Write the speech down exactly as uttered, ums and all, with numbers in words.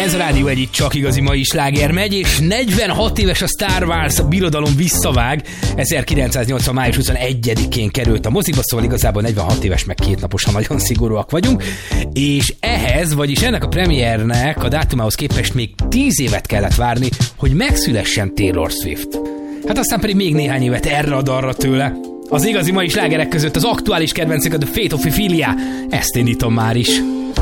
Ez a Rádió egy itt csak igazi mai sláger megy, és negyvenhat éves a Star Wars, a birodalom visszavág. ezerkilencszáznyolcvan. május huszonegyedikén került a moziba, szóval igazából negyvenhat éves, meg két napos, ha nagyon szigorúak vagyunk. És ehhez, vagyis ennek a premiernek a dátumához képest még tíz évet kellett várni, hogy megszülessen Taylor Swift. Hát aztán pedig még néhány évet erre-arra tőle. Az igazi mai slágerek között az aktuális kedvencünk a The Fate of Ophelia. Ezt indítom már is.